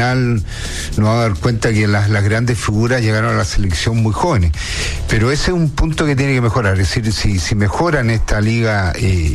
final nos vamos a dar cuenta que las grandes figuras llegaron a la selección muy jóvenes. Pero ese es un punto que tiene que mejorar. Es decir, si mejoran esta liga,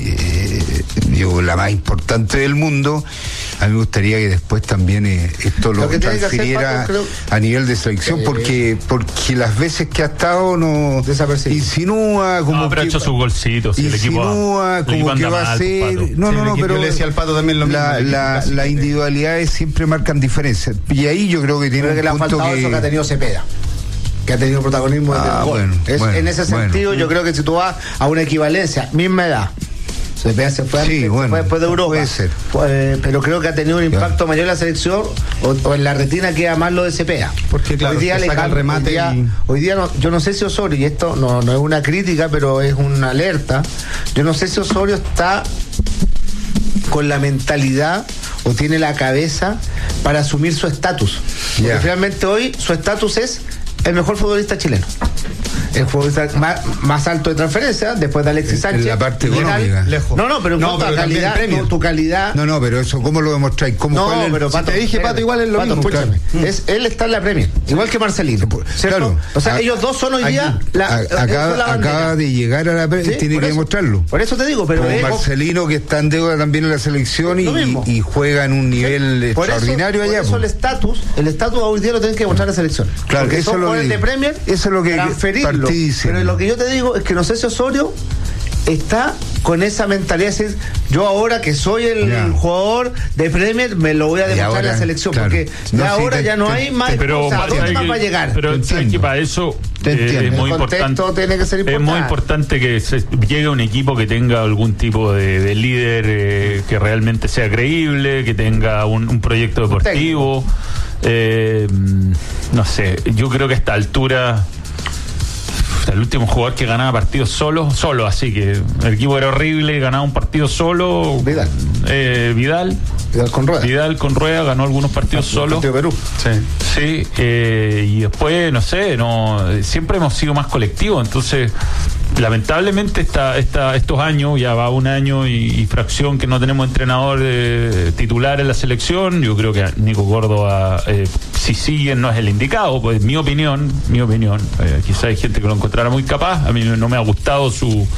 la más importante del mundo, a mí me gustaría que después también esto lo transfiriera a nivel de selección, porque las veces que ha estado no insinúa como pero ha hecho sus golcitos, insinúa como que va a ser pero le decía al Pato también lo mismo. Las individualidades siempre marcan diferencias, y ahí yo creo que tiene un punto que ha tenido Cepeda, que ha tenido protagonismo desde el gol. En ese sentido yo creo que si tú vas a una equivalencia, misma edad, Cepeda se fue después de Europa, puede ser. Pero creo que ha tenido un impacto mayor en la selección, o en la retina queda más lo de Cepeda, porque claro, hoy día le saca el remate hoy día yo no sé si Osorio, y esto no es una crítica pero es una alerta, yo no sé si Osorio está con la mentalidad o tiene la cabeza para asumir su estatus, porque finalmente hoy su estatus es el mejor futbolista chileno, el futbolista más alto de transferencia después de Alexis Sánchez. En la parte económica. Lejos. Pero en cuanto a calidad, tu calidad. Pero eso, ¿cómo lo demostráis? Pero Pato, te dije, Pato, igual es lo mismo. Escúchame. Él está en la Premier, igual que Marcelino. ¿Cierto? Claro. O sea, ellos dos son hoy día acaba de llegar a la Premier, tiene que demostrarlo. Por eso te digo, pero Marcelino, que está en deuda también en la selección y juega en un nivel extraordinario allá. Por eso el estatus hoy día lo tienen que demostrar la selección. Claro, porque eso son jugadores de Premier, eso es lo que transferirlo. Pero lo que yo te digo es que no sé si Osorio está con esa mentalidad de decir, yo ahora que soy el jugador de Premier me lo voy a demostrar en la selección, porque ahora ya no hay más cosas. ¿Dónde más va a llegar? Pero que para eso es muy importante. Tiene que ser importante. Es muy importante que llegue un equipo que tenga algún tipo de líder que realmente sea creíble, que tenga un proyecto deportivo. No sé, yo creo que a esta altura el último jugador que ganaba partidos solo, así que el equipo era horrible, ganaba un partido solo. Vidal con Rueda ganó algunos partidos solo. Perú. Sí, y después siempre hemos sido más colectivos, entonces lamentablemente estos años, ya va un año y fracción que no tenemos entrenador titular en la selección. Yo creo que Nico Córdoba, si sigue, no es el indicado, pues mi opinión, quizá hay gente que lo encontrará muy capaz. A mí no me ha gustado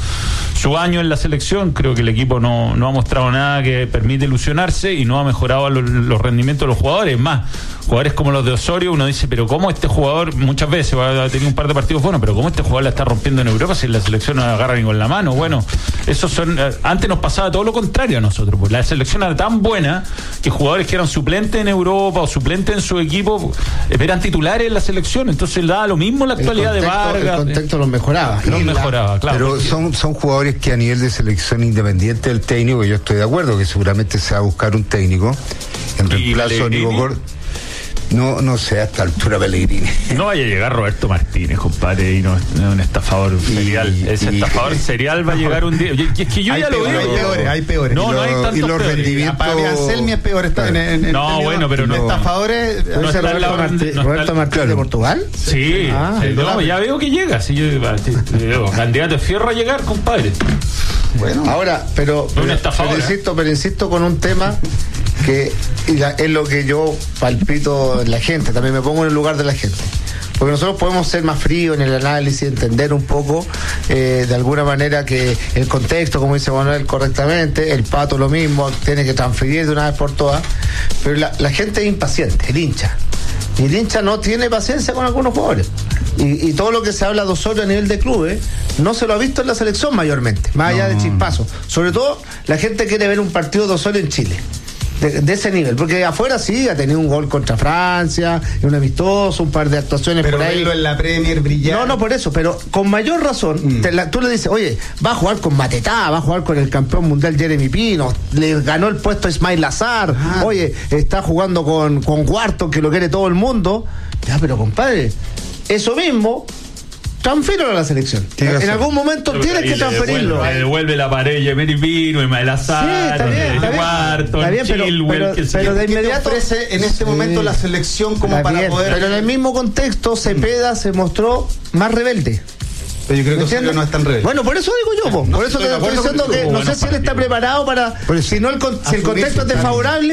su año en la selección, creo que el equipo no ha mostrado nada que permite ilusionarse y no ha mejorado los rendimientos de los jugadores. Más, jugadores como los de Osorio, uno dice, pero ¿cómo este jugador muchas veces va a tener un par de partidos buenos, pero cómo este jugador la está rompiendo en Europa si la selección no agarra ni con la mano? Bueno, antes nos pasaba todo lo contrario a nosotros, pues la selección era tan buena que jugadores que eran suplentes en Europa o suplentes en su equipo eran titulares en la selección, entonces daba lo mismo la actualidad de Vargas. El contexto los mejoraba, claro. Pero son jugadores que a nivel de selección, independiente del técnico, yo estoy de acuerdo que seguramente se va a buscar un técnico en reemplazo de Nico Córdoba. No sé, a esta altura Pellegrini. No vaya a llegar Roberto Martínez, compadre, y no es un estafador serial. Ese estafador serial va a llegar un día. Es que yo ya lo veo. Hay peores. No hay tantos. Y los rendimientos. Para Anselmi es peor. Pero no. Estafadores. Roberto Martínez de Portugal. Sí. Ya veo que llega. Candidato de fierro a llegar, compadre. Bueno, ahora, pero insisto con un tema que es lo que yo palpito en la gente, también me pongo en el lugar de la gente, porque nosotros podemos ser más fríos en el análisis, entender un poco de alguna manera que el contexto, como dice Manuel correctamente, el Pato lo mismo, tiene que transferir de una vez por todas, pero la gente es impaciente, el hincha, y el hincha no tiene paciencia con algunos jugadores. Y todo lo que se habla de Osorio a nivel de clubes no se lo ha visto en la selección mayormente, más allá de chispazos. Sobre todo la gente quiere ver un partido de Osorio en Chile de ese nivel, porque afuera sí ha tenido un gol contra Francia, un amistoso, un par de actuaciones pero por ahí. Pero en la Premier brillar. No, por eso, pero con mayor razón tú le dices, oye, va a jugar con Matetá, va a jugar con el campeón mundial Jeremy Pino, le ganó el puesto a Ismail Lazar, oye, está jugando con Cuarto, que lo quiere todo el mundo. Ya, pero compadre, eso mismo transfíralo a la selección. En algún momento tienes que transferirlo. Le devuelve la pared Jeremy Pino, Ismail Lazar, Cuarto, pero de inmediato ofrece en este momento la selección como para poder. Pero en el mismo contexto Cepeda se mostró más rebelde. Pero yo creo que Osorio no es tan rebelde. Bueno, por eso digo yo, por eso te estoy diciendo que no sé si él está preparado para. Si el contexto es desfavorable,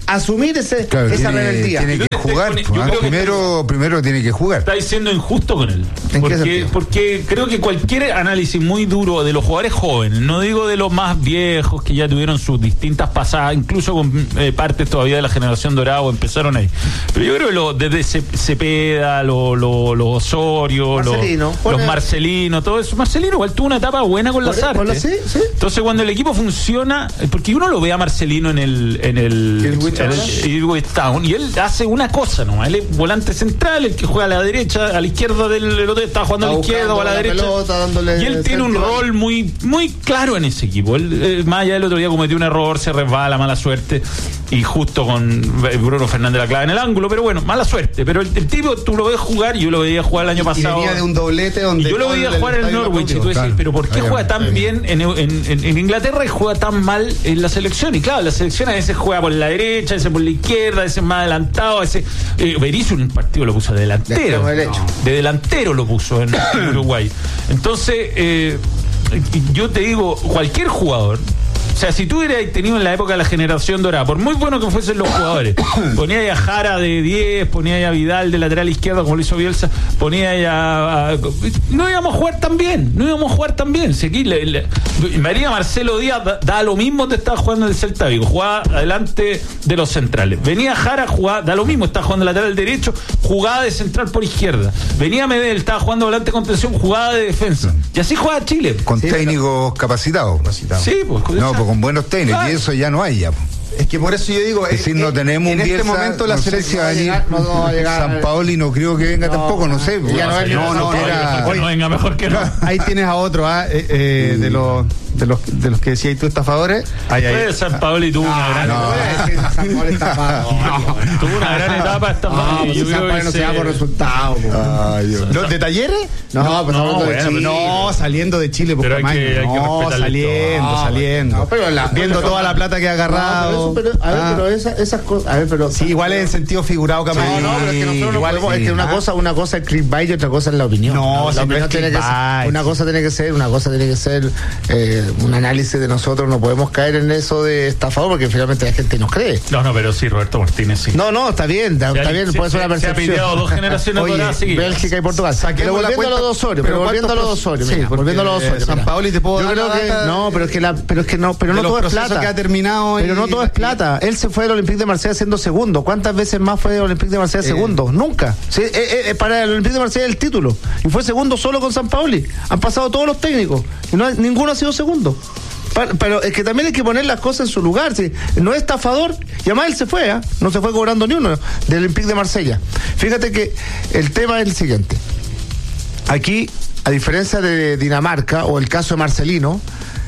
asumir esa rebeldía. Tiene que jugar, primero tiene que jugar. Está siendo injusto con él. Porque creo que cualquier análisis muy duro de los jugadores jóvenes, no digo de los más viejos que ya tuvieron sus distintas pasadas, incluso con partes todavía de la generación dorada o empezaron ahí. Pero yo creo que desde Cepeda, los Osorio, Marcelino, los Marcelino, todo eso. Marcelino igual tuvo una etapa buena con Lasarte. Sí. Entonces cuando el equipo funciona, porque uno lo ve a Marcelino en el Ipswich Town y él hace una cosa nomás, él es volante central, el que juega a la derecha, a la izquierda del otro está jugando a la izquierda o a la derecha pelota, y él tiene un rol muy claro en ese equipo. Él, más allá del otro día cometió un error, se resbala, mala suerte, y justo con Bruno Fernández la clava en el ángulo, pero bueno, mala suerte, pero el tipo tú lo ves jugar, yo lo veía jugar el año pasado, venía de un doblete donde yo lo veía jugar en el Norwich, y tú decís, pero ¿por qué juega tan bien en Inglaterra y juega tan mal en la selección? Y claro, la selección a veces juega por la derecha, a veces por la izquierda, a veces más adelantado, a veces Berizzo en un partido lo puso de delantero, de delantero lo puso en Uruguay. Entonces yo te digo, cualquier jugador, o sea, si tú hubieras tenido en la época de la generación dorada, por muy bueno que fuesen los jugadores, ponía a Jara de 10, ponía a Vidal de lateral izquierdo como lo hizo Bielsa, ponía a no íbamos a jugar tan bien. Si aquí María Marcelo Díaz da lo mismo que estaba jugando en el Celta Vigo, jugaba adelante de los centrales. Venía Jara, jugaba, da lo mismo, estaba jugando lateral derecho, jugada de central por izquierda. Venía Medel, estaba jugando volante de contención, jugada de defensa. Y así juega Chile. Con técnicos capacitados. Sí, pues. Con buenos técnicos, y eso ya no hay ya. Es que por eso yo digo, es decir, no tenemos en un este momento la selección va a llegar. San Paoli no creo que venga tampoco, no sé. No venga mejor que no. Ahí tienes a otro, de los que decías tú, estafadores. San Paoli tuvo una gran San Paoli tuvo una gran etapa estafando. San Paoli no se da por resultados. ¿Los de Talleres? No, saliendo de Chile, pero hay que saliendo. Viendo toda la plata que ha agarrado. Pero esas cosas. Sí, igual es en sentido figurado, Camacho. No, pero es que nosotros igual es que una cosa es clickbait y otra cosa es la opinión. La opinión tiene que ser, una cosa tiene que ser un análisis de nosotros. No podemos caer en eso de estafador porque finalmente la gente nos cree. No, pero sí, Roberto Martínez sí. No, está bien, puede ser una percepción. Se ha pedido 2 generaciones doradas seguidas. Bélgica y Portugal. Pero volviendo a los dos Osorio. Volviendo a los Osorio. San Paoli te puedo dar. No, pero no todo es plata. Que ha terminado pero no todo es plata. Él se fue del Olympique de Marsella siendo segundo. ¿Cuántas veces más fue del Olympique de Marsella segundo? Nunca. Para el Olympique de Marsella el título. Y fue segundo solo con San Paoli. Han pasado todos los técnicos. Y ninguno ha sido segundo. Pero es que también hay que poner las cosas en su lugar. ¿Sí? No es estafador. Y además él se fue, no se fue cobrando ni uno del Olympique de Marsella. Fíjate que el tema es el siguiente. Aquí, a diferencia de Dinamarca o el caso de Marcelino,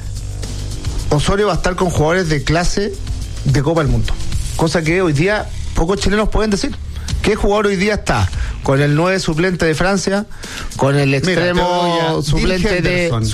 Osorio va a estar con jugadores de clase de Copa del Mundo, cosa que hoy día pocos chilenos pueden decir. ¿Qué jugador hoy día está con el 9 suplente de Francia, con el extremo suplente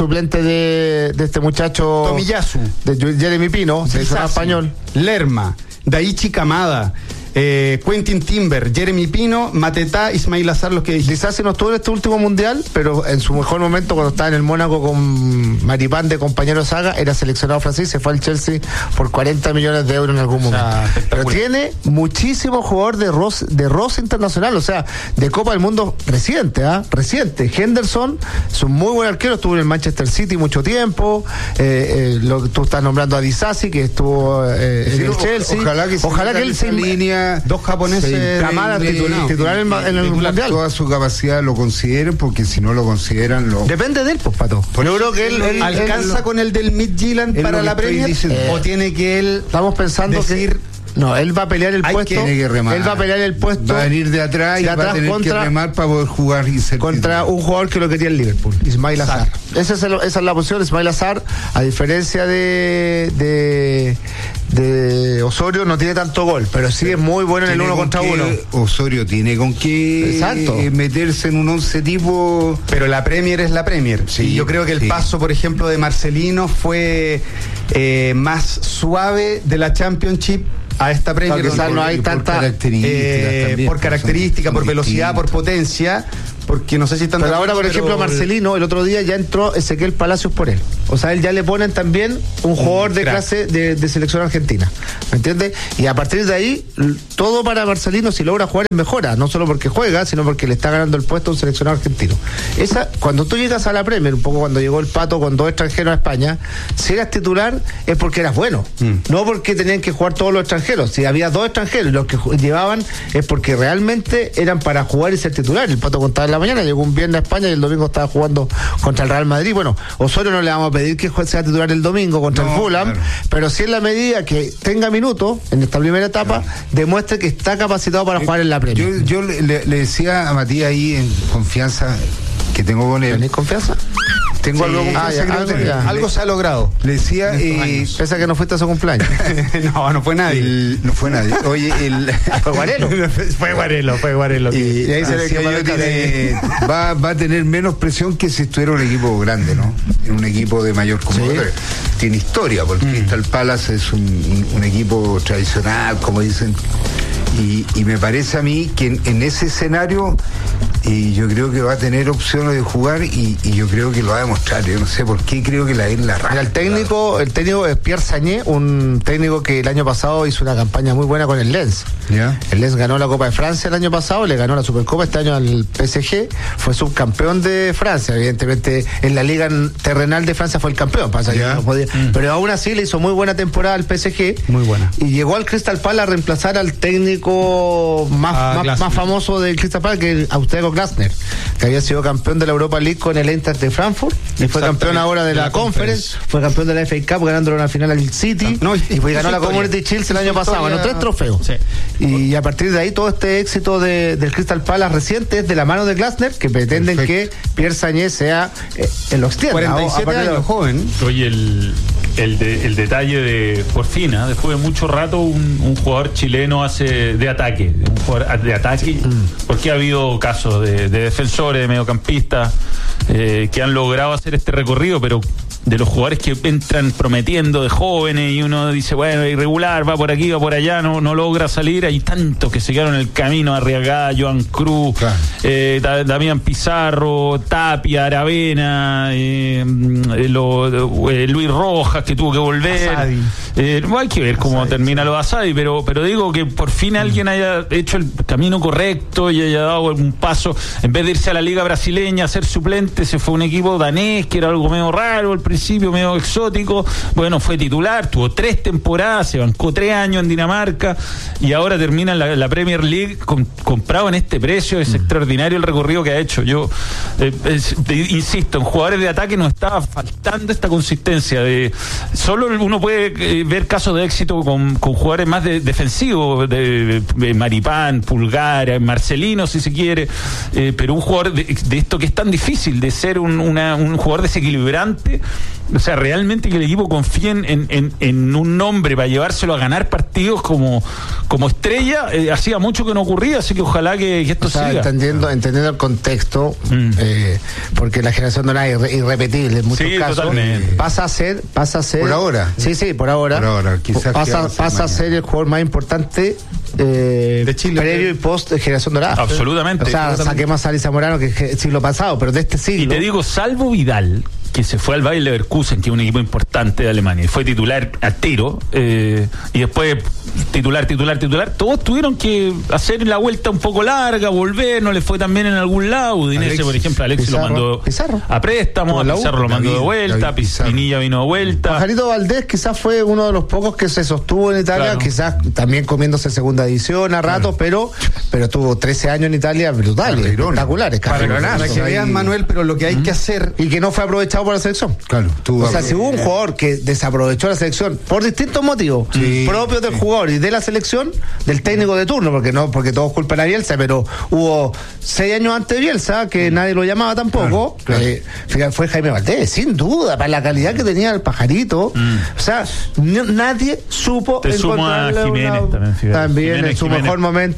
de este muchacho Tomiyasu, de Jeremy Pino, seleccionado español, Lerma, Daichi Kamada, Quentin Timber, Jeremy Pino, Matetá, Ismail Azar, los que quizás no estuvo en este último mundial, pero en su mejor momento cuando estaba en el Mónaco con Maripán de compañero Saga, era seleccionado francés, se fue al Chelsea por 40 millones de euros en algún momento. Pero tiene muchísimo jugador de roce internacional, o sea, de Copa del Mundo reciente. Henderson es un muy buen arquero, estuvo en el Manchester City mucho tiempo. Tú estás nombrando a Disasi, que estuvo en el Chelsea. Ojalá que él se línea. 2 japoneses Camada titular en el mundial. Toda su capacidad lo consideren, porque si no lo consideran depende de él, pues, Pato. Yo creo que él alcanza con el del Midtjylland para la Premier, o tiene que él estamos pensando decir no, él va a pelear el puesto. Tiene que remar. Él va a pelear el puesto. Va a venir de atrás y va a tener que remar para poder jugar y ser contra un jugador que lo quería el Liverpool, Ismail Azar. Esa es la posición de Ismail Azar. A diferencia de Osorio, no tiene tanto gol, pero sí es muy bueno en el 1 contra 1. Osorio tiene con qué meterse en un 11 tipo. Pero la Premier es la Premier. Sí, y yo creo que el paso, por ejemplo, de Marcelino fue más suave de la Championship a esta Premier. No hay tanta por característica, por velocidad, por potencia. porque no sé si están... Pero ahora, por ejemplo, Marcelino, el otro día ya entró Ezequiel Palacios por él. O sea, él ya le ponen también un jugador de clase de selección argentina. ¿Me entiendes? Y a partir de ahí, todo para Marcelino, si logra jugar, mejora. No solo porque juega, sino porque le está ganando el puesto a un seleccionado argentino. Cuando tú llegas a la Premier, un poco cuando llegó el Pato con 2 extranjeros a España, si eras titular es porque eras bueno. No porque tenían que jugar todos los extranjeros. Si había 2 extranjeros y los que llevaban es porque realmente eran para jugar y ser titular. El Pato contaba en la mañana, llegó un viernes a España y el domingo estaba jugando contra el Real Madrid. Bueno, Osorio no le vamos a pedir que sea titular el domingo contra el Fulham, pero sí en la medida que tenga minutos en esta primera etapa, demuestre que está capacitado para jugar en la Premier. Yo le decía a Matías ahí en confianza que tengo con él. ¿Tenés confianza? Tengo algo con algo se ha logrado. Le decía, pese a que no fuiste a su cumpleaños. no fue nadie. No fue nadie. Oye, fue Guarelo. fue Guarelo. Y ahí se le decía, va a tener menos presión que si estuviera un equipo grande, ¿no? En un equipo de mayor convocatoria. Tiene historia, porque Crystal Palace es un equipo tradicional, como dicen. Y me parece a mí que en ese escenario yo creo que va a tener opciones de jugar y yo creo que lo va a demostrar. Yo no sé por qué creo que la raja. El técnico es Pierre Sagné, un técnico que el año pasado hizo una campaña muy buena con el Lens. ¿Ya? El Lens ganó la Copa de Francia el año pasado, le ganó la Supercopa este año al PSG, fue subcampeón de Francia. Evidentemente en la liga terrenal de Francia fue el campeón, pasa que no podía, pero aún así le hizo muy buena temporada al PSG. Muy buena. Y llegó al Crystal Palace a reemplazar al técnico más famoso del Crystal Palace, que es Austriaco Glasner, que había sido campeón de la Europa League con el Eintracht de Frankfurt y fue campeón ahora de la Conference, fue campeón de la FA Cup ganándole una final al City y ganó la Community Shield el año pasado, ganó 3 trofeos. Sí. Y a partir de ahí todo este éxito del Crystal Palace reciente es de la mano de Glasner, que pretenden que Pierre Sagné sea en los tiendas. 47 años, joven. Oye, el detalle de Porfina, después de mucho rato un jugador chileno hace de ataque, porque ha habido casos de defensores, de mediocampistas que han logrado hacer este recorrido, pero de los jugadores que entran prometiendo de jóvenes y uno dice, bueno, irregular, va por aquí, va por allá, no logra salir. Hay tantos que se quedaron en el camino: Arriagada, Joan Cruz, Damián Pizarro, Tapia, Aravena, Luis Rojas, que tuvo que volver. Hay que ver cómo termina lo de Asadi, pero digo que por fin alguien haya hecho el camino correcto y haya dado un paso. En vez de irse a la liga brasileña a ser suplente, se fue a un equipo danés, que era algo medio raro al principio, medio exótico. Bueno, fue titular, tuvo 3 temporadas, se bancó 3 años en Dinamarca y ahora termina en la Premier League comprado en este precio. Es extraordinario el recorrido que ha hecho. Yo insisto, en jugadores de ataque nos estaba faltando esta consistencia. Solo uno puede ver casos de éxito con jugadores más defensivos, de Maripán, Pulgar, Marcelino, si se quiere, pero un jugador de esto que es tan difícil, de ser un jugador desequilibrante. O sea, realmente que el equipo confíe en un nombre para llevárselo a ganar partidos como estrella, hacía mucho que no ocurría, así que ojalá que esto siga. Entendiendo el contexto, porque la generación dorada es irrepetible en muchos casos. Totalmente. Pasa a ser por ahora. Sí, por ahora. Quizás pasa a ser el jugador más importante de Chile, previo y post de generación dorada. Absolutamente. O sea, saquemos a Lisa Morano, que es el siglo pasado, pero de este siglo. Y te digo, salvo Vidal, que se fue al Bayer Leverkusen, que es un equipo importante de Alemania, y fue titular al tiro, y después titular, todos tuvieron que hacer la vuelta un poco larga, volver, no le fue tan bien en algún lado. Udinese, por ejemplo, Alexis lo mandó a préstamo, a Pizarro lo mandó de vuelta, Pinilla vino de vuelta. Pajarito Valdés quizás fue uno de los pocos que se sostuvo en Italia, quizás también comiéndose segunda división a rato, pero tuvo 13 años en Italia brutales, espectaculares. Para que vean, Manuel, pero lo que hay que hacer, y que no fue aprovechado por la selección. Claro, o sea, si hubo un jugador que desaprovechó la selección por distintos motivos propios del jugador y de la selección, del técnico de turno, porque todos culpan a Bielsa, pero hubo 6 años antes de Bielsa que nadie lo llamaba tampoco. Fue Jaime Valdés, sin duda, para la calidad que tenía el Pajarito. O sea, nadie supo encontrarle a Jiménez también en su mejor momento.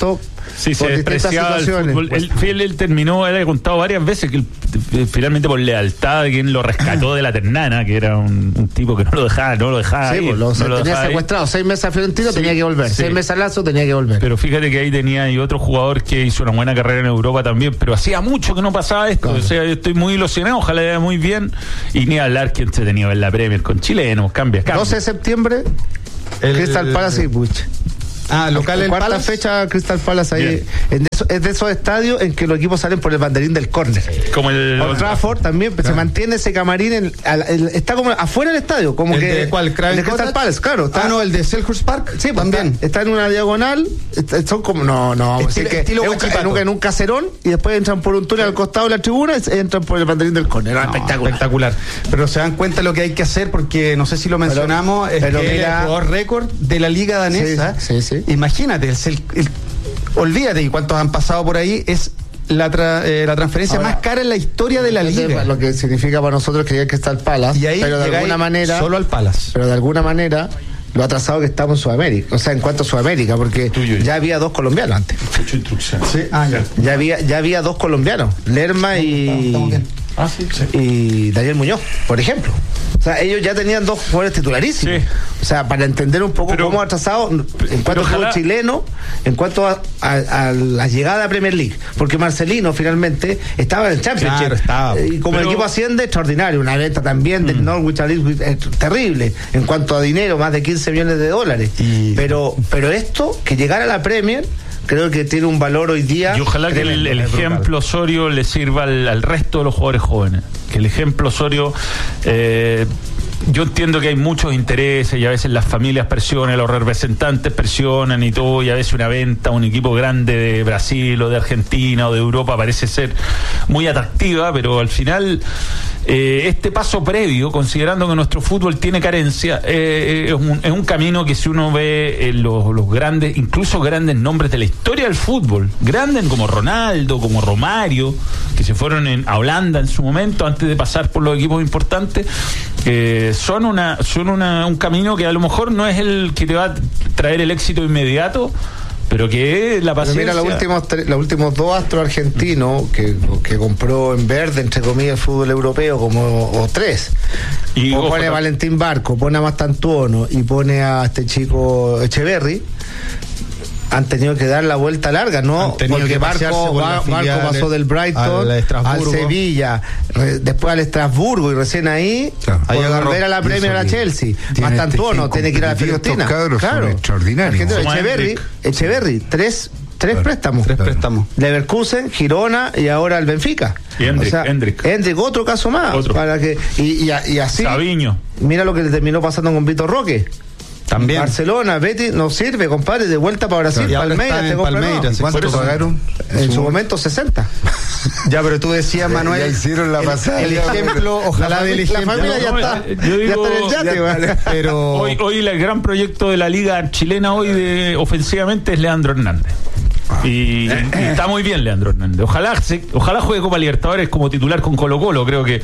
Sí, se despreciaba el fútbol. Él terminó, él ha contado varias veces que finalmente por lealtad de quien lo rescató de la Ternana, que era un tipo que no lo dejaba sí, ir, lo tenía secuestrado 6 meses a Fiorentino, tenía que volver, 6 meses a Lazio, tenía que volver. Pero fíjate que ahí tenía y otro jugador que hizo una buena carrera en Europa también, pero hacía mucho que no pasaba esto, claro. O sea, yo estoy muy ilusionado, ojalá le vaya muy bien, y ni hablar que entretenido ver la Premier con chilenos, cambia. 12 de septiembre, Crystal Palace y Puch. Local el cuarta Palace. Fecha Crystal Palace ahí. Es de esos estadios en que los equipos salen por el banderín del córner. Como el Old Trafford también, se mantiene ese camarín está como afuera del estadio, como ¿El que de cuál? el de Crystal Palace, claro. No, el de Selhurst Park. Sí, también. Está en una diagonal, son como vamos a decir que en un caserón y después entran por un túnel al costado de la tribuna y entran por el banderín del córner. Espectacular. Pero se dan cuenta lo que hay que hacer, porque no sé si lo mencionamos, pero que era el jugador récord de la liga danesa. Sí. Imagínate, olvídate, y cuántos han pasado por ahí, es la transferencia ahora, más cara en la historia de la liga. Lo que significa para nosotros que está el Palace, y ahí pero de alguna manera solo al Palace. Pero de alguna manera lo atrasado que estamos en Sudamérica, o sea, en cuanto a Sudamérica, porque ya había 2 colombianos antes. Sí. Ya había 2 colombianos, Lerma y Daniel Muñoz, por ejemplo. O sea, ellos ya tenían 2 jugadores titularísimos. Sí. O sea, para entender un poco cómo ha atrasado en cuanto al fútbol chileno, en cuanto a la llegada a Premier League. Porque Marcelino finalmente estaba en el Championship. Claro, y como el equipo asciende, extraordinario. Una venta también del Norwich terrible. En cuanto a dinero, más de 15 millones de dólares. Pero esto, que llegara a la Premier, creo que tiene un valor hoy día. Y ojalá que el ejemplo Osorio le sirva al resto de los jugadores jóvenes. Que el ejemplo Osorio, yo entiendo que hay muchos intereses y a veces las familias presionan, los representantes presionan y todo, y a veces una venta a un equipo grande de Brasil o de Argentina o de Europa parece ser muy atractiva, pero al final este paso previo, considerando que nuestro fútbol tiene carencia, es un camino que si uno ve los grandes, incluso grandes nombres de la historia del fútbol, grandes como Ronaldo, como Romario, que se fueron a Holanda en su momento antes de pasar por los equipos importantes, son un camino que a lo mejor no es el que te va a traer el éxito inmediato, pero que la paciencia. Mira, los últimos 2 astros argentinos que compró en verde, entre comillas, el fútbol europeo, o 3. Y pone a Valentín Barco, pone a Mastantuono y pone a este chico Echeverry. Han tenido que dar la vuelta larga, ¿no? Porque Barco pasó del Brighton al Sevilla, después al Estrasburgo, y recién ahí volver a la Premier, a la Chelsea. Mastantuono tiene que ir a la Fiorentina. Claro, extraordinario. Echeverry, tres préstamos. Leverkusen, Girona y ahora el Benfica. Y Hendrik, otro caso más. Y así. Sabiño. Mira lo que le terminó pasando con Vitor Roque. También. Barcelona, Betis, no sirve, compadre, de vuelta para Brasil. Claro, Palmeiras. ¿Cuánto pagaron? En su momento 60. Ya, pero tú decías, Manuel, ya hicieron la pasada. El ejemplo, ojalá del ejemplo. La familia ya está. Yo digo, ya está en el yate, pero hoy el gran proyecto de la liga chilena hoy ofensivamente es Leandro Hernández. Y está muy bien Leandro Hernández. Ojalá juegue Copa Libertadores como titular con Colo-Colo. Creo que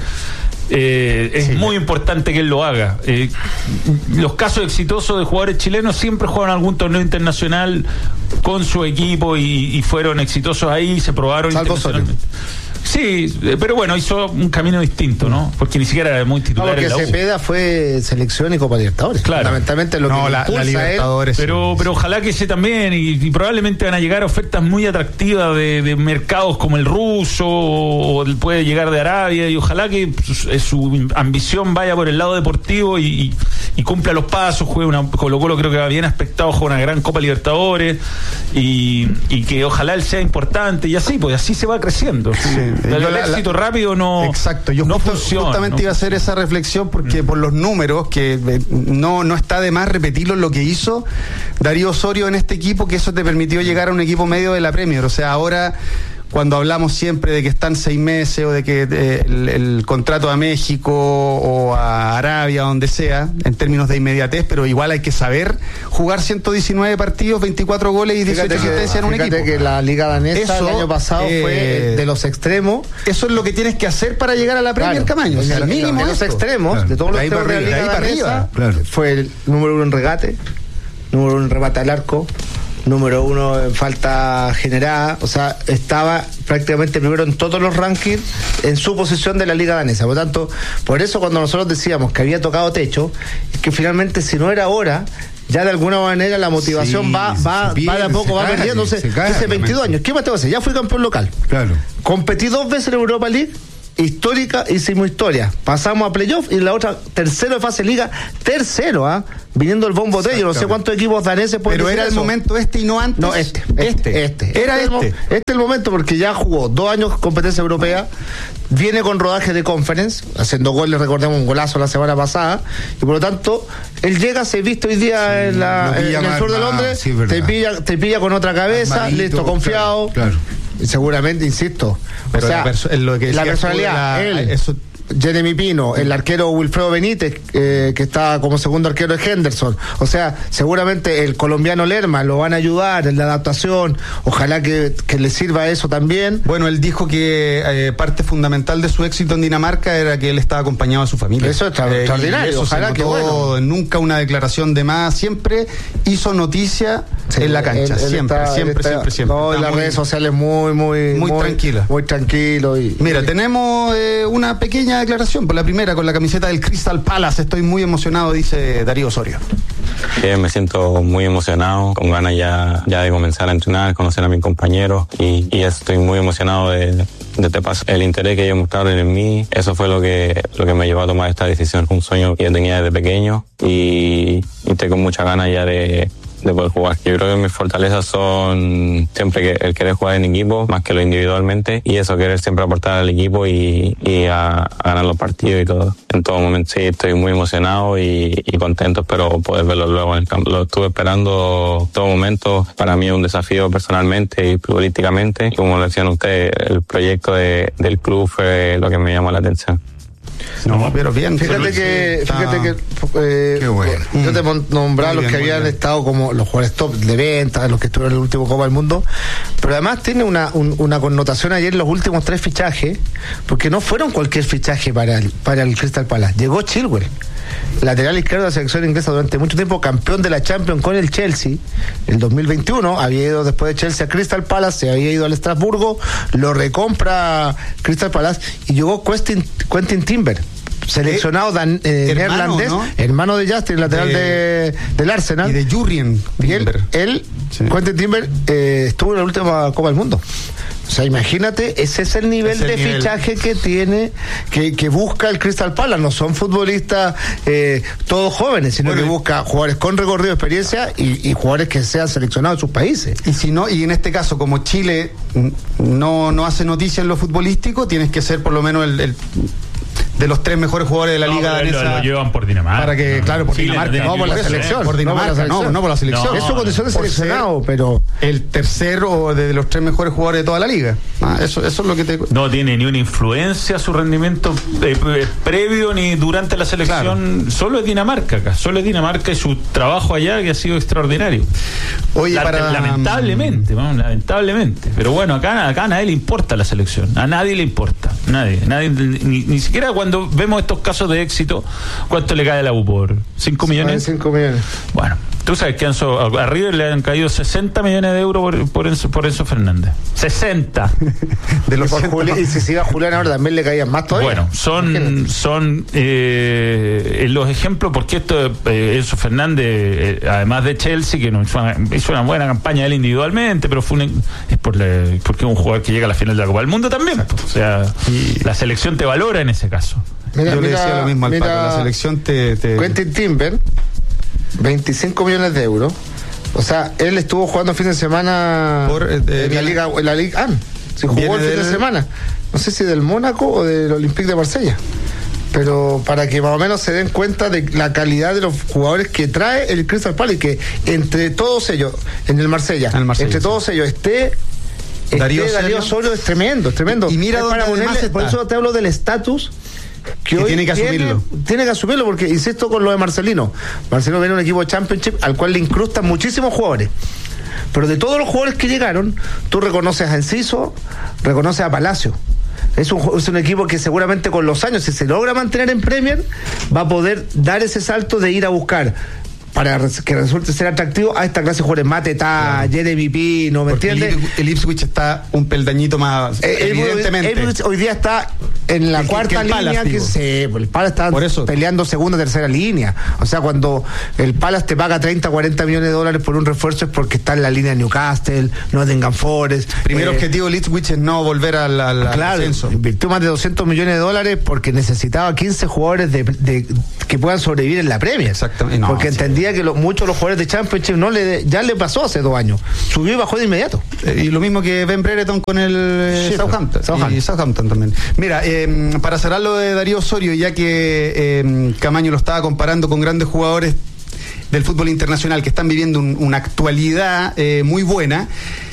es muy importante que él lo haga. Los casos exitosos de jugadores chilenos siempre juegan algún torneo internacional con su equipo y fueron exitosos ahí, se probaron internacionalmente. Sí, pero bueno, hizo un camino distinto, ¿no? Porque ni siquiera era muy titular. Porque Cepeda fue selección y Copa Libertadores. Claro. Fundamentalmente lo que la Libertadores. Pero ojalá que ese también, y probablemente van a llegar ofertas muy atractivas de mercados como el ruso, o puede llegar de Arabia, y ojalá que su ambición vaya por el lado deportivo y cumpla los pasos, juegue Colo-Colo, creo que va bien aspectado, juega una gran Copa Libertadores, y que ojalá él sea importante, y así, pues así se va creciendo. Sí. El éxito rápido no. Exacto, yo no funciona, justamente iba a hacer esa reflexión porque por los números, que no está de más repetirlo, lo que hizo Darío Osorio en este equipo, que eso te permitió llegar a un equipo medio de la Premier. O sea, ahora, cuando hablamos siempre de que están 6 meses o de que el contrato a México o a Arabia, donde sea, en términos de inmediatez, pero igual hay que saber jugar 119 partidos, 24 goles y 18 asistencias en un equipo. Fíjate que la Liga Danesa el año pasado fue de los extremos. Eso es lo que tienes que hacer para llegar a la Premier, Camaño. O sea, el mínimo de los extremos, de todos los extremos de la Liga Danesa, fue el número 1 en regate, número 1 en remate al arco, número 1 en falta generada, o sea, estaba prácticamente primero en todos los rankings en su posición de la liga danesa. Por lo tanto, por eso cuando nosotros decíamos que había tocado techo, es que finalmente si no era ahora, ya de alguna manera la motivación va de a poco, va perdiéndose. Hace 22 años, ¿qué más te va a hacer? Ya fui campeón local. Claro. Competí 2 veces en Europa League, histórica, hicimos historia. Pasamos a playoff y la otra, tercero de fase liga, viniendo el bombo de ellos. No sé cuántos equipos daneses pueden. Pero era el momento y no antes. No, este es el momento, porque ya jugó 2 años competencia europea, viene con rodaje de conference, haciendo goles, recordemos un golazo la semana pasada, y por lo tanto, él llega, se viste hoy día en el sur de Londres, te pilla con otra cabeza, armadito, listo, confiado. Claro. Y seguramente, insisto, pero la personalidad, Jeremy Pino, el arquero Wilfredo Benítez, que está como segundo arquero de Henderson. O sea, seguramente el colombiano Lerma lo van a ayudar en la adaptación. Ojalá que le sirva eso también. Bueno, él dijo que parte fundamental de su éxito en Dinamarca era que él estaba acompañado de su familia. Eso es extraordinario. Eso ojalá que bueno. Nunca una declaración de más. Siempre hizo noticia en la cancha. Siempre. No, en las redes sociales muy tranquila. Muy tranquilo. Mira, tenemos una pequeña declaración, por la primera, con la camiseta del Crystal Palace. Estoy muy emocionado, dice Darío Osorio. Me siento muy emocionado, con ganas ya de comenzar a entrenar, conocer a mis compañeros y estoy muy emocionado de este paso. El interés que ellos mostraron en mí, eso fue lo que me llevó a tomar esta decisión. Un sueño que yo tenía desde pequeño y tengo muchas ganas ya de poder jugar. Yo creo que mis fortalezas son siempre el querer jugar en equipo más que lo individualmente, y eso, querer siempre aportar al equipo y a ganar los partidos y todo. En todo momento sí, estoy muy emocionado y contento, espero poder verlo luego en el campo. Lo estuve esperando todo momento. Para mí es un desafío personalmente y futbolísticamente. Como lo decían ustedes, el proyecto del club fue lo que me llamó la atención. No, pero bien. Fíjate que qué bueno. Yo te nombraba los que habían estado como los jugadores top de venta, los que estuvieron en el último Copa del Mundo, pero además tiene una connotación ayer los últimos 3 fichajes, porque no fueron cualquier fichaje para el Crystal Palace. Llegó Chilwell, lateral izquierdo de la selección inglesa durante mucho tiempo, campeón de la Champions con el Chelsea el 2021, había ido después de Chelsea a Crystal Palace, se había ido al Estrasburgo, lo recompra Crystal Palace y llegó Quentin Timber, seleccionado neerlandés, ¿no? Hermano de Justin, lateral del Arsenal, y de Jurrien Timber. Quentin Timber estuvo en la última Copa del Mundo. O sea, imagínate, ese es el nivel fichaje que tiene, que busca el Crystal Palace. No son futbolistas todos jóvenes, sino que busca jugadores con recorrido de experiencia y jugadores que sean seleccionados en sus países. Y si no, y en este caso, como Chile no hace noticia en lo futbolístico, tienes que ser por lo menos el de los 3 mejores jugadores de la liga danesa. Lo llevan por Dinamarca. Para que, claro, por Dinamarca. No por la selección. Por Dinamarca, no por la selección. Es su condición de seleccionado, pero el tercero de los 3 mejores jugadores de toda la liga. Eso es lo que te... No tiene ni una influencia su rendimiento previo ni durante la selección. Claro. Solo es Dinamarca acá. Solo es Dinamarca y su trabajo allá que ha sido extraordinario. Oye, lamentablemente. Pero bueno, acá a nadie le importa la selección. A nadie le importa. Nadie ni siquiera cuando vemos estos casos de éxito, ¿cuánto le cae a la U por? ¿5 millones? 5 millones. Bueno, tú sabes que a River le han caído 60 millones de euros por Enzo Fernández. 60. De los y si siga Julián ahora también le caían más todavía. Bueno, son los ejemplos, porque esto Enzo Fernández, además de Chelsea, que hizo una buena campaña él individualmente, pero es porque es un jugador que llega a la final de la Copa del Mundo también. O sea, la selección te valora en ese caso. Yo le decía lo mismo al Paco, la selección te... Quentin Timber, 25 millones de euros. O sea, él estuvo jugando fin de semana en la Liga se jugó el fin de semana. No sé si del Mónaco o del Olympique de Marsella. Pero para que más o menos se den cuenta de la calidad de los jugadores que trae el Crystal Palace, y que entre todos ellos, en el Marsella, entre todos ellos esté Darío Osorio, es tremendo. Y mira dónde además está. Por eso te hablo del estatus que hoy tiene que asumirlo. Tiene que asumirlo, porque insisto con lo de Marcelino. Marcelino viene un equipo de Championship al cual le incrustan muchísimos jugadores. Pero de todos los jugadores que llegaron, tú reconoces a Enciso, reconoces a Palacio. Es un equipo que seguramente con los años, si se logra mantener en Premier, va a poder dar ese salto de ir a buscar para que resulte ser atractivo a esta clase de jugadores, Mateta, Jeremy Pino, ¿me entiendes? El Ipswich está un peldañito más, evidentemente. El hoy día está en la cuarta línea, el Palace está peleando segunda, tercera línea. O sea, cuando el Palace te paga 30, 40 millones de dólares por un refuerzo es porque está en la línea de Newcastle, Nottingham Forest. Primer objetivo del Ipswich es no volver al ascenso. Invirtió más de 200 millones de dólares porque necesitaba 15 jugadores que puedan sobrevivir en la Premier. Exactamente. Porque entendía que muchos de los jugadores de Championship ya le pasó hace 2 años. Subió y bajó de inmediato. Y lo mismo que Ben Brereton con el Southampton. Y Southampton también. Mira, para cerrar lo de Darío Osorio, ya que Camaño lo estaba comparando con grandes jugadores del fútbol internacional que están viviendo una actualidad muy buena.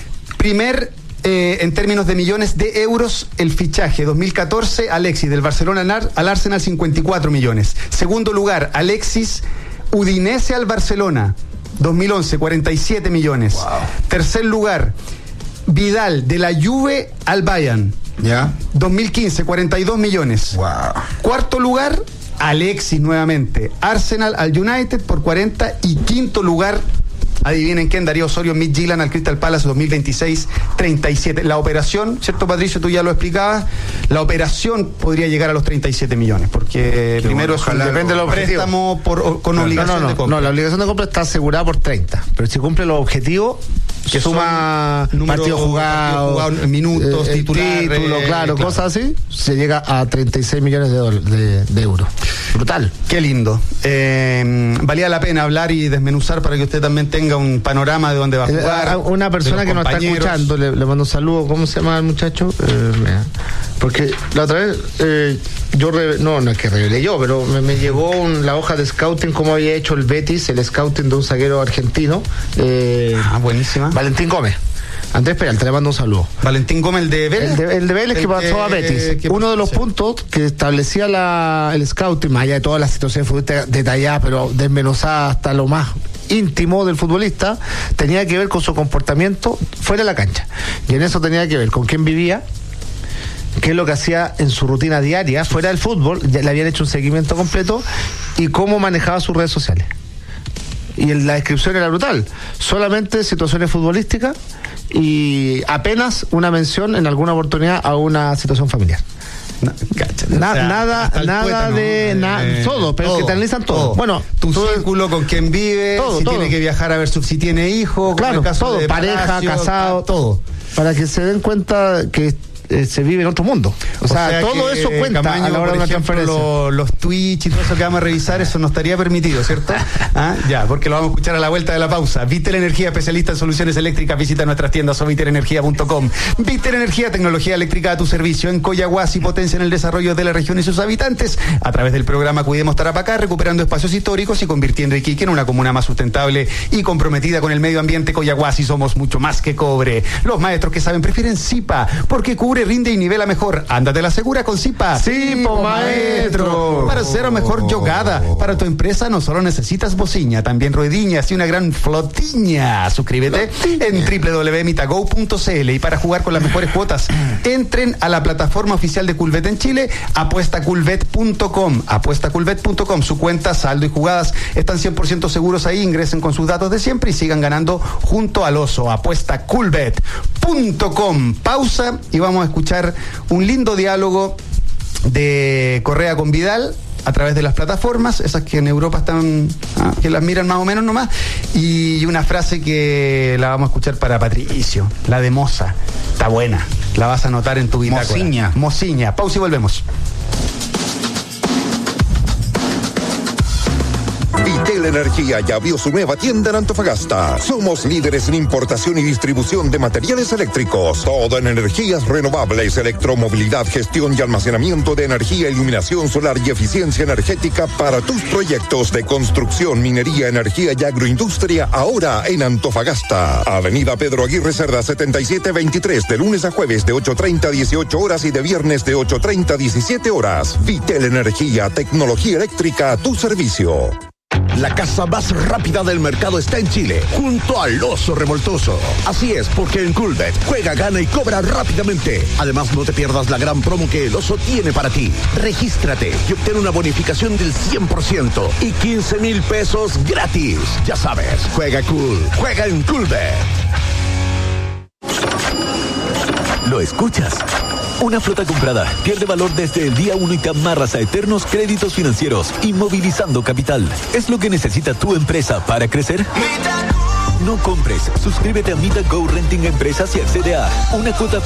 En términos de millones de euros, el fichaje 2014, Alexis del Barcelona al Arsenal, 54 millones. Segundo lugar, Alexis Udinese al Barcelona, 2011, 47 millones. Wow. Tercer lugar, Vidal de la Juve al Bayern, 2015, 42 millones. Wow. Cuarto lugar, Alexis nuevamente, Arsenal al United por 40. Y quinto lugar, adivinen quién, Darío Osorio, Midtjylland al Crystal Palace, 2026, 37. La operación, ¿cierto, Patricio? Tú ya lo explicabas. La operación podría llegar a los 37 millones, porque primero es depende de los préstamo con obligación de compra. No, la obligación de compra está asegurada por 30, pero si cumple los objetivos, que suma partidos jugados, minutos, titulares, claro, cosas así, se llega a 36 millones de euros. Brutal. Qué lindo. Valía la pena hablar y desmenuzar para que usted también tenga un panorama de dónde va a jugar. Una persona que nos está escuchando, le mando un saludo. ¿Cómo se llama el muchacho? Porque la otra vez no es que revelé yo, pero me llegó la hoja de scouting, como había hecho el Betis, el scouting de un zaguero argentino. Buenísima. Valentín Gómez. Andrés Peralta, le mando un saludo. Valentín Gómez, el de Vélez. El de Vélez que pasó a Betis. Uno de los puntos que establecía el scouting, más allá de todas las situaciones futbolistas detalladas, pero desmenuzadas hasta lo más íntimo del futbolista, tenía que ver con su comportamiento fuera de la cancha. Y en eso tenía que ver con quién vivía, qué es lo que hacía en su rutina diaria, fuera del fútbol, ya le habían hecho un seguimiento completo, y cómo manejaba sus redes sociales. Y la descripción era brutal. Solamente situaciones futbolísticas y apenas una mención en alguna oportunidad a una situación familiar. Nada de todo, pero que te analizan todo. Bueno, tu círculo, con quién vive, si tiene que viajar a ver si tiene hijos, claro, todo, pareja, Palacio, casado, todo. Para que se den cuenta que se vive en otro mundo. O sea todo eso cuenta Camaño, a la hora de una transferencia. Los Twitch y todo eso que vamos a revisar, eso no estaría permitido, ¿cierto? Ya, porque lo vamos a escuchar a la vuelta de la pausa. Vitel Energía, especialista en soluciones eléctricas. Visita nuestras tiendas o viterenergia.com. Vitel Energía, tecnología eléctrica a tu servicio. En Coyahuasi, potencia en el desarrollo de la región y sus habitantes a través del programa Cuidemos Tarapacá, recuperando espacios históricos y convirtiendo Iquique en una comuna más sustentable y comprometida con el medio ambiente. Coyahuasi, somos mucho más que cobre. Los maestros que saben prefieren Zipa, porque cubre, rinde y nivela mejor. Ándate la segura con Zipa. Zipo, maestro. Para ser mejor jugada. Para tu empresa no solo necesitas bociña, también ruediñas y una gran flotiña. Suscríbete en www.mitago.cl. Y para jugar con las mejores cuotas, entren a la plataforma oficial de Culvet en Chile, apuestaculvet.com. Apuestaculvet.com. Su cuenta, saldo y jugadas están 100% seguros ahí. Ingresen con sus datos de siempre y sigan ganando junto al oso. Apuestaculvet.com. Pausa y vamos a escuchar un lindo diálogo de Correa con Vidal a través de las plataformas, esas que en Europa están, que las miran más o menos nomás, y una frase que la vamos a escuchar para Patricio, la de Moza. Está buena, la vas a anotar en tu bitácora. Mociña. Pausa y volvemos. Vitel Energía ya abrió su nueva tienda en Antofagasta. Somos líderes en importación y distribución de materiales eléctricos. Todo en energías renovables, electromovilidad, gestión y almacenamiento de energía, iluminación solar y eficiencia energética para tus proyectos de construcción, minería, energía y agroindustria. Ahora en Antofagasta. Avenida Pedro Aguirre Cerda 7723, de lunes a jueves de 8:30 a 18 horas y de viernes de 8:30 a 17 horas. Vitel Energía, tecnología eléctrica a tu servicio. La casa más rápida del mercado está en Chile, junto al Oso Revoltoso. Así es, porque en Coolbet juega, gana y cobra rápidamente. Además, no te pierdas la gran promo que el Oso tiene para ti. Regístrate y obtén una bonificación del 100% y 15,000 pesos gratis. Ya sabes, juega cool, juega en Coolbet. ¿Lo escuchas? Una flota comprada pierde valor desde el día 1 y te amarras a eternos créditos financieros, inmovilizando capital. ¿Es lo que necesita tu empresa para crecer? No compres. Suscríbete a Mita Go Renting Empresas y accede a una cuota